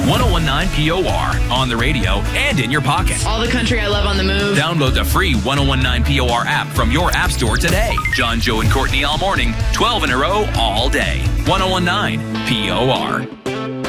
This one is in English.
1019 POR on the radio and in your pocket. All the country I love on the move. Download the free 1019 POR app from your app store today. John, Joe, and Courtney all morning, 12 in a row all day. 1019 POR.